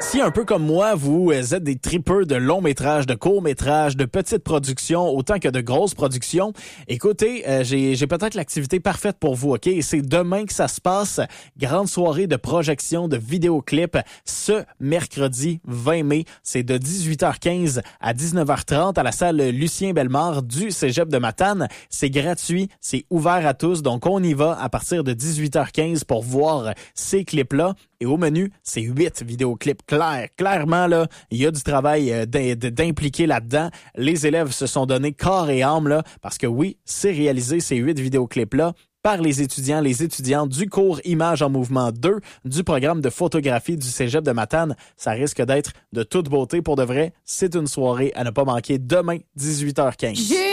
Si un peu comme moi, vous êtes des tripeux de longs métrages, de courts métrages, de petites productions, autant que de grosses productions, écoutez, j'ai peut-être l'activité parfaite pour vous, OK? Et c'est demain que ça se passe. Grande soirée de projection de vidéoclips ce mercredi 20 mai. C'est de 18h15 à 19h30 à la salle Lucien Bellemare du Cégep de Matane. C'est gratuit, c'est ouvert à tous, donc on y va à partir de 18h15 pour voir ces clips-là. Et au menu, c'est 8 vidéoclips clairs. Clairement, là, il y a du travail d'impliquer là-dedans. Les élèves se sont donnés corps et âme, là, parce que oui, c'est réalisé, ces 8 vidéoclips-là, par les étudiantes du cours Images en mouvement 2 du programme de photographie du Cégep de Matane. Ça risque d'être de toute beauté. Pour de vrai, c'est une soirée à ne pas manquer demain, 18h15.